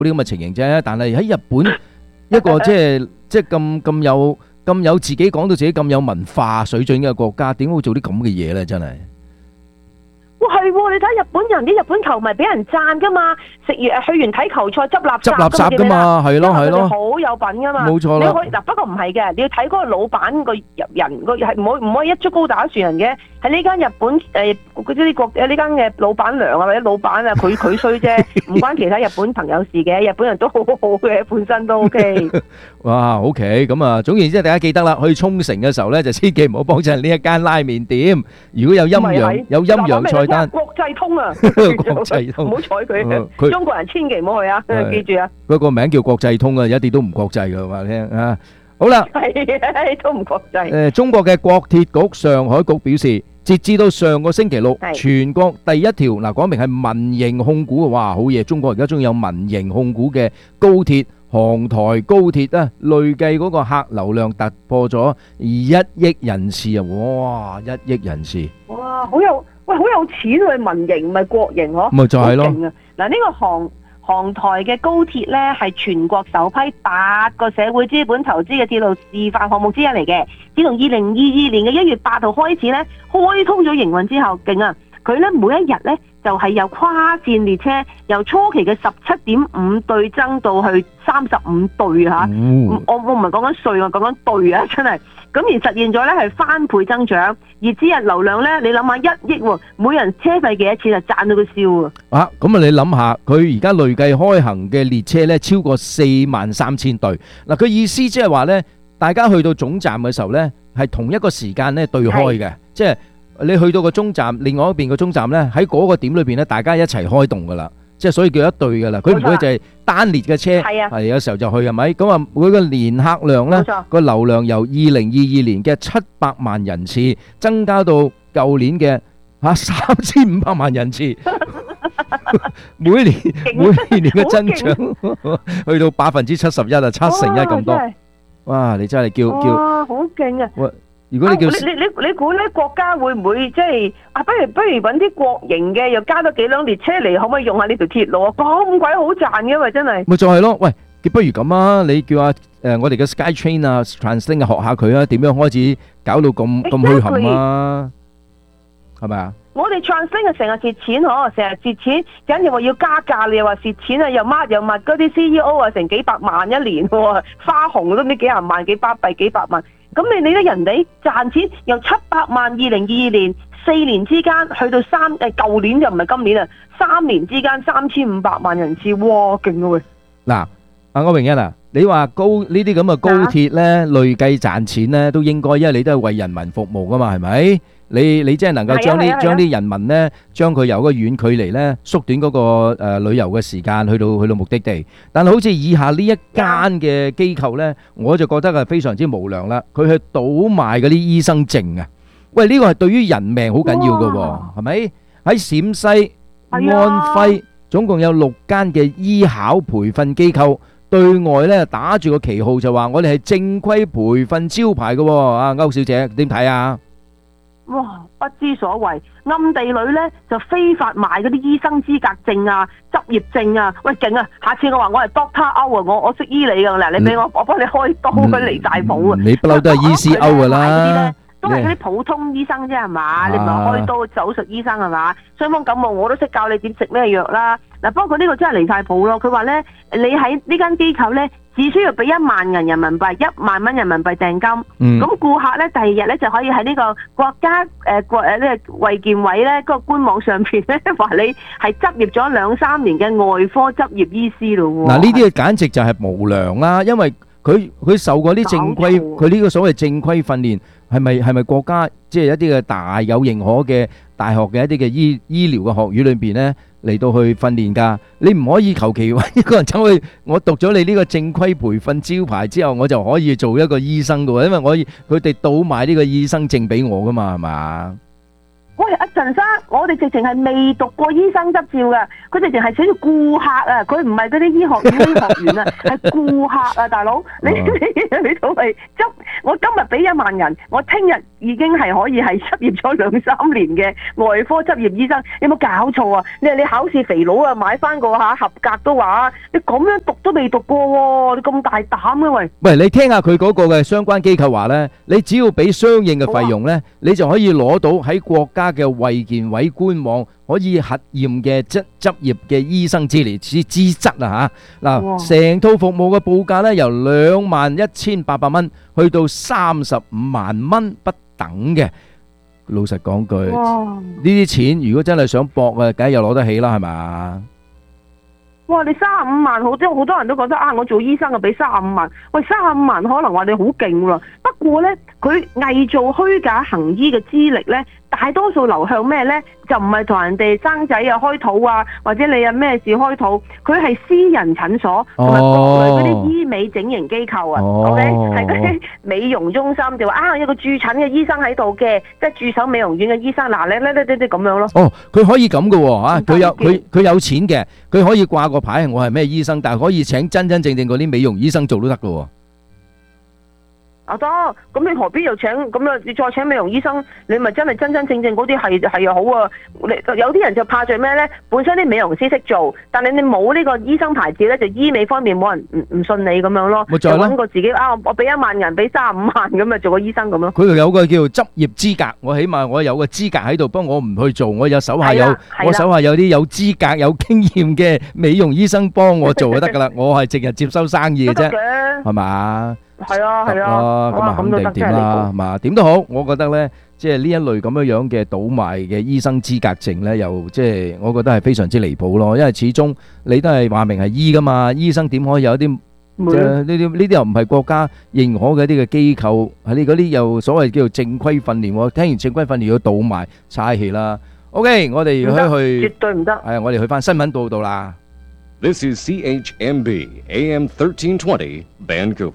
啲咁嘅情形啫。但係喺日本一個即係咁有自己講到自己咁有文化水準嘅國家，點會做啲咁嘅嘢咧？真係。 哇，係喎！你睇日本人啲日本球迷俾人讚噶嘛，去完睇球賽執垃圾噶嘛，係咯， 好有品噶嘛， 冇錯啦。 你可以嗱，不過唔係嘅，你要睇嗰個老闆個人個係唔可以一竹篙打船人嘅。喺呢間日本呢間嘅老闆娘啊或者老闆啊，佢衰啫，唔關其他日本朋友事嘅。日本人都好好嘅，本身都 OK。 哇 ，OK， 咁啊，總言之，大家記得啦，去沖繩嘅時候咧，就千祈唔好幫襯呢一間拉麵店。如果有陰陽菜單， 國際通啊， 國際通， 唔好睬佢。中國人千祈唔好去啊，記住啊。 嗰個名叫國際通啊，一啲都唔國際㗎，話聽啊。好啦， 係都唔國際。 中國嘅國鐵局上海局表示，截至到上個星期六，全國第一條嗱，講明係民營控股嘅，哇，好嘢！中國而家終於有民營控股嘅高鐵、杭台高鐵啊，累計嗰個客流量突破咗1億人次啊！哇，1億人次！ 哇，好有錢喎，民營唔係國營嗬？ 咪就係咯。 嗱，呢個杭台嘅高鐵呢，係全國首批8個社會資本投資嘅鐵路示範項目之一嚟嘅。自從2022年嘅1月8號開始呢，開通咗營運之後，勁啊！佢呢每一日呢，就係由跨線列車由初期嘅17.5對增到去35對嚇。我唔係講緊歲，我講緊對啊，真係。咁而實現咗咧係翻倍增長，而只日流量咧，你諗下1億喎，每人車費幾多錢啊？賺到佢笑啊！ 咁啊，你諗下，佢而家累計開行嘅列車咧超過43000對。嗱，佢意思即係話咧，大家去到總站嘅時候咧，係同一個時間咧對開嘅，即係你去到個中站，另外一邊個中站咧喺嗰個點裏邊咧，大家一齊開動噶啦。即係所以叫一對噶啦，佢唔會就係單列嘅車，係有時候就去係咪？咁啊，每個年客量咧個流量由2022年嘅700萬人次增加到舊年嘅3500萬人次，每年嘅增長去到71%啊，7%咁多。哇！你真係叫好勁啊！ 如果你叫你估咧國家會唔會即係不如揾啲國營嘅，又加多幾輛列車嚟，可唔可以用下呢條鐵路啊？咁鬼好賺嘅，咪真係。 咪就係咯，喂，不如咁啊，你叫我哋嘅 SkyTrain 啊、Translink 啊學下佢啊，點樣開始搞到咁墟冚啊？係咪啊？ 我哋 Translink 成日蝕錢嗬，成日蝕錢，跟住話要加價，你又話蝕錢啊，又乜又乜，嗰啲 CEO 啊成幾百萬一年喎，花紅都唔知幾廿萬、幾巴閉、幾百萬。咁你理得人哋賺錢由700萬2022年4年之間去到舊年就唔係今年啊，3年之間3500萬人次，哇勁啊喂！ 嗱，阿柯榮欣啊，你話呢啲咁嘅高鐵咧累計賺錢咧都應該，因為你都係為人民服務噶嘛，係咪？你真係能夠將啲人民咧，將佢由一個遠距離咧縮短嗰個旅遊嘅時間去到目的地。但係好似以下呢一間嘅機構咧，我就覺得係非常之無良啦。佢去倒賣嗰啲醫生證啊！喂，呢個係對於人命好緊要㗎喎，係咪？喺陝西、安徽總共有6間嘅醫考培訓機構，對外咧打住個旗號就話我哋係正規培訓招牌嘅喎。啊，歐小姐點睇啊？ 哇，不知所謂，暗地裏咧就非法賣嗰啲醫生資格證啊、執業證啊，喂勁啊！下次我話我係 Doctor O 啊，我識醫你噶，嗱你俾我幫你開刀，佢離大譜啊！ 你不嬲都係醫師 O 噶啦， 都係嗰啲普通醫生啫係嘛？你唔係開刀手術醫生係嘛？傷風感冒我都識教你點食咩藥啦。嗱，不過呢個真係離晒譜咯。佢話咧，你喺呢間機構咧，只需要俾1萬銀人民幣，1萬蚊人民幣訂金。咁顧客咧，第二日咧就可以喺呢個國家呢個衛健委咧嗰個官網上邊咧話你係執業咗2-3年嘅外科執業醫師咯喎。 嗱，呢啲簡直就係無良啦，因為佢受過啲正規，佢呢個所謂正規訓練係咪國家即係一啲嘅大有認可嘅大學嘅一啲嘅醫療嘅學院裏邊咧嚟到去訓練㗎？你唔可以求其揾一個人走去，我讀咗你呢個正規培訓招牌之後，我就可以做一個醫生㗎喎，因為佢哋倒賣呢個醫生證俾我㗎嘛，係嘛？ 喂，阿陳生，我哋直情係未讀過醫生執照㗎，佢直情係寫住顧客啊，佢唔係嗰啲醫學院啲學員啊，係顧客啊，大佬，你到係我今日俾1萬人，我聽日已經係可以係執業咗2-3年嘅外科執業醫生，有冇搞錯啊？你考試肥佬啊，買翻個合格都話，你咁樣讀都未讀過喎，你咁大膽嘅喂？ 喂，你聽下佢嗰個嘅相關機構話呢，你只要俾相應嘅費用呢，你就可以攞到喺國家嘅衛健委官網可以核驗嘅執業嘅醫生資質啊嚇！嗱，成套服務嘅報價呢，由21,800蚊去到35萬蚊不等嘅。老實講句，呢啲錢如果真係想搏啊，梗係又攞得起啦，係咪？ 哇！你35萬，好多人都覺得啊，我做醫生啊，俾35萬。喂，35萬可能話你好勁喎。不過呢，佢偽造虛假行醫嘅資歷呢，大多數流向咩呢？就唔係同人哋生仔啊、開肚啊，或者你有咩事開肚，佢係私人診所同埋各類嗰啲醫美整形機構啊。OK， 係嗰啲美容中心就話啊，有個駐診嘅醫生喺度嘅，即係駐守美容院嘅醫生。嗱，你咁樣咯。哦， 佢可以咁嘅喎嚇，佢有錢嘅，佢可以掛個牌，我係咩醫生，但係可以請真正嗰啲美容醫生做都得嘅喎。 得，咁你何必又請咁啊？你再請美容醫生，你咪真係真正嗰啲係又好啊！有啲人就怕著咩呢？本身啲美容師識做，但係你冇呢個醫生牌照呢，就醫美方面冇人唔信你咁樣咯。就揾個自己啊！我俾1萬人，俾35萬咁啊，做個醫生咁咯。 佢有個叫執業資格，我起碼我有個資格喺度，不過我唔去做，我手下有啲有資格、有經驗嘅美容醫生幫我做就得噶啦。我係淨係接收生意嘅啫，係嘛？ 係啊， 咁啊肯定點啦，係嘛？點都好，我覺得呢，即係呢一類咁樣嘅倒賣嘅醫生資格證呢，又即係我覺得係非常之離譜咯。因為始終你都係話明係醫噶嘛，醫生點可以有啲呢啲又唔係國家認可嘅一啲嘅機構，係你嗰啲又所謂叫做正規訓練。聽完正規訓練要倒賣，嘥氣啦。OK， 我哋去絕對唔得。 係我哋去翻新聞報道啦。 This is CHMB AM 1320 Vancouver。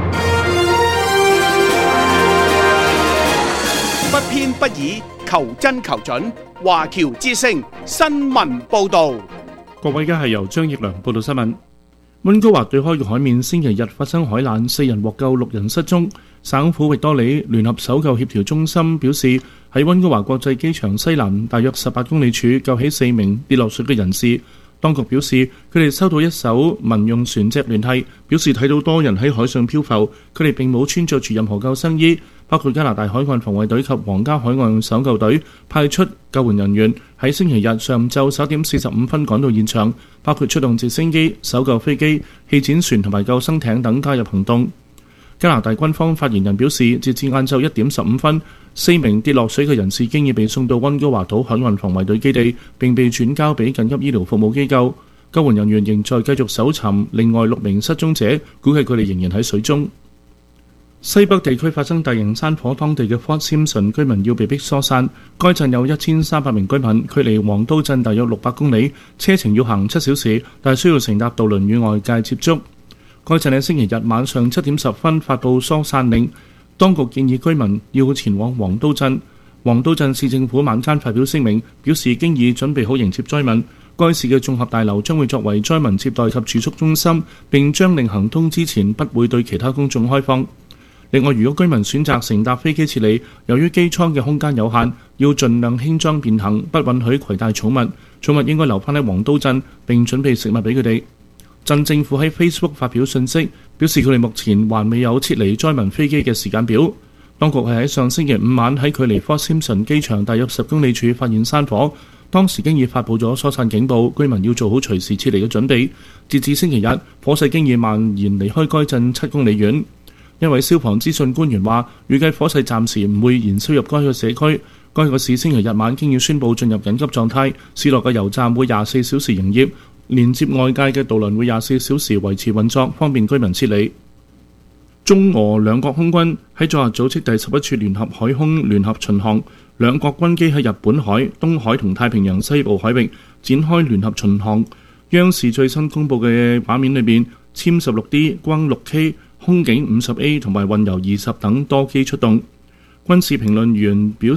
不偏不倚，求真求準。華僑之聲新聞報導。 各位，而家係由張奕良報道新聞。溫哥華對開嘅海面星期日發生海難，4人獲救，6人失蹤。省府域多里聯合搜救協調中心表示，喺溫哥華國際機場西南大約18公里處救起4名跌落水嘅人士。當局表示，佢哋收到一艘民用船隻聯繫，表示睇到多人喺海上漂浮，佢哋並冇穿着住任何救生衣。包括加拿大海岸防衛隊及皇家海岸搜救隊派出救援人員喺星期日上晝11點45分趕到現場，包括出動直升機、搜救飛機、氣展船同埋救生艇等加入行動。加拿大軍方發言人表示，截至晏晝1點15分，4名跌落水嘅人士經已被送到溫哥華島海岸防衛隊基地，並被轉交俾緊急醫療服務機構。救援人員仍在繼續搜尋另外6名失蹤者，估計佢哋仍然喺水中。西北地區發生大型山火，當地嘅 Fort Simpson 居民要被迫疏散。該鎮有1300名居民，距離黃都鎮大約600公里，車程要行7小時，但需要乘搭渡輪與外界接觸。該鎮喺星期日晚上7點10分發布疏散令，當局建議居民要前往黃都鎮。黃都鎮市政府晚間發表聲明，表示經已準備好迎接災民。該市嘅綜合大樓將會作為災民接待及住宿中心，並將令行通之前不會對其他公眾開放。另外，如果居民選擇乘搭飛機撤離，由於機艙嘅空間有限，要盡量輕裝便行，不允許攜帶寵物。寵物應該留返喺黃都鎮，並準備食物俾佢哋。鎮政府喺 Facebook 發表信息，表示佢哋目前還未有撤離災民飛機嘅時間表。當局係喺上星期5晚喺距離 Fort Simpson 機場大約10公里處發現山火，當時經已發布咗疏散警報，居民要做好隨時撤離嘅準備。截至星期日，火勢經已蔓延離開該鎮7公里遠。一位消防資訊官員話，預計火勢暫時唔會燃燒入該個社區。該個市星期日晚經已宣布進入緊急狀態，市內嘅油站會24小時營業，連接外界嘅渡輪會24小時維持運作，方便居民撤離。中俄兩國空軍喺昨日組織第11次聯合海空聯合巡航，兩國軍機喺日本海、東海同太平洋西部海域展開聯合巡航。央視最新公佈嘅畫面裏邊，殲16D、轟6K、空警50A 同埋運油20等多機出動。軍事評論員表示，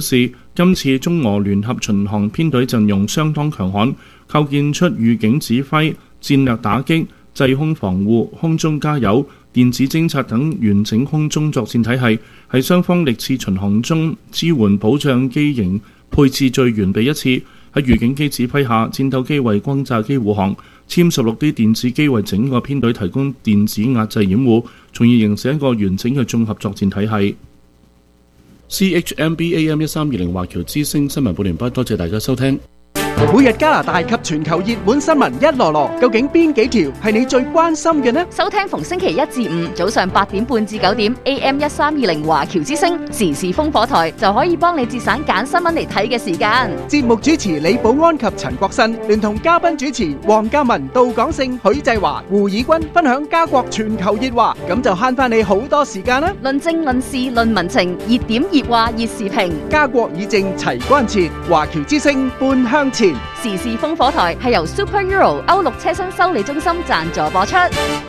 今次中俄聯合巡航編隊陣容相當強悍，構建出預警指揮、戰略打擊、制空防護、空中加油、電子偵察等完整空中作戰體系，係雙方歷次巡航中支援保障機型配置最完備一次。喺預警機指揮下，戰鬥機為轟炸機護航，16D 電子機為整個編隊提供電子壓制掩護，從而形成一個完整嘅綜合作戰體系。CHMB AM1320華僑之聲新聞報完畢，多謝大家收聽。 每日加拿大及全球熱門新聞一籮籮，究竟邊幾條係你最關心嘅呢？ 收聽逢星期1至5早上8點半至9點 AM1320華僑之聲時事烽火台，就可以幫你節省揀新聞嚟睇嘅時間。 節目主持李寶安及陳國新，聯同嘉賓主持黃嘉文、杜廣勝、許濟華、胡以軍分享加國全球熱話，咁就慳翻你好多時間啦。 論政論事論民情，熱點熱話熱時評， 加國議政齊關切，華僑之聲半向前。 時事烽火台係由 Super Euro 歐陸車身修理中心贊助播出。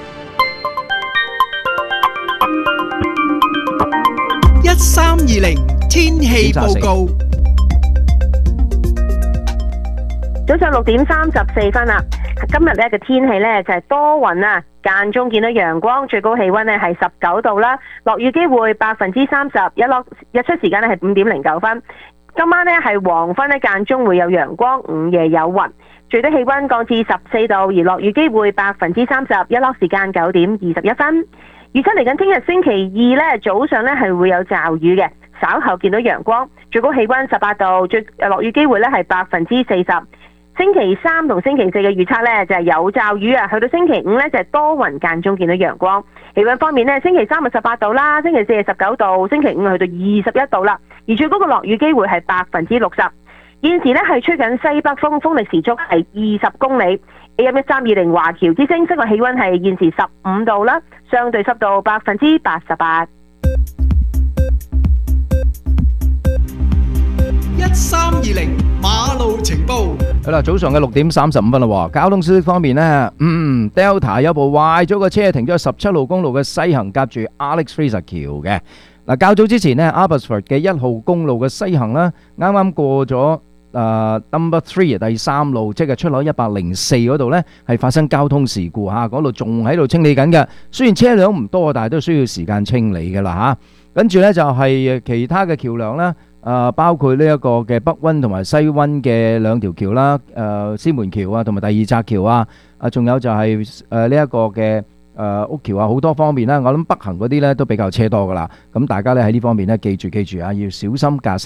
1320天氣報告。 早上6點34分啦。今日咧嘅天氣咧就係多雲啊，間中見到陽光，最高氣溫咧係19度啦，落雨機會30%，日出時間咧係5點09分。今晚咧係黃昏咧間中會有陽光，午夜有雲，最低氣溫降至14度，而落雨機會30%，日落時間9點21分。預測嚟緊聽日星期二咧早上咧係會有驟雨嘅，稍後見到陽光，最高氣溫18度，落雨機會咧係40%。星期三同星期四嘅預測咧就係有驟雨啊，去到星期五咧就係多雲間中見到陽光。氣溫方面咧，星期三係18度啦，星期四係19度，星期五去到21度啦。而最高嘅落雨機會係60%。現時咧係吹緊西北風，風力時速係20公里。AM1320華僑之聲室外氣溫係現時15度啦，相對濕度88%。 1320馬路情報。 好啦，早上嘅6點35分啦喎。交通消息方面呢，Delta 有部壞咗嘅車停咗喺17號公路嘅西行，夾住 Alex Fraser 橋嘅。嗱，較早之前呢 Abbotsford 嘅1號公路嘅西行啦，啱啱過咗Number 3第3路，即係出口104嗰度呢，係發生交通事故嚇，嗰度仲喺度清理緊嘅。雖然車輛唔多，但係都需要時間清理嘅啦嚇。跟住呢就係其他嘅橋梁啦。包括呢一個嘅北溫同埋西溫嘅兩條橋啦，獅門橋啊，同埋第二窄橋啊，仲有就係呢一個嘅屋橋啊，好多方面啦。我諗北行嗰啲呢都比較車多噶啦，咁大家呢喺呢方面呢記住啊，要小心駕駛。